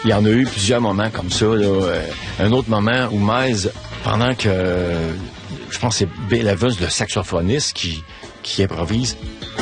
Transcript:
Il y en a eu plusieurs moments comme ça. Là. Un autre moment où Miles, pendant que je pense que c'est Bill Evans, le saxophoniste, qui improvise,